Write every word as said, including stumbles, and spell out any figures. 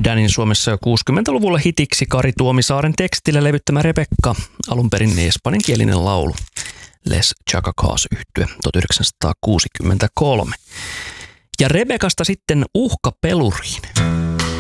Danin Suomessa jo kuusikymmentäluvulla hitiksi Kari Tuomisaaren tekstillä levyttämä Rebekka, alun perin espanjankielinen laulu. Les Chacacas -yhtye tuhatyhdeksänsataakuusikymmentäkolme. Ja Rebekasta sitten uhka peluriin.